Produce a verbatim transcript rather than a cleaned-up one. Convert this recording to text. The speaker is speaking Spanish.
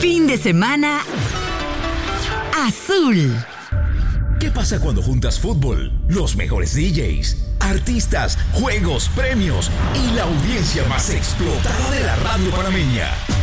Fin de semana azul. ¿Qué pasa cuando juntas fútbol, los mejores D Js, artistas, juegos, premios y la audiencia más explotada de la radio panameña?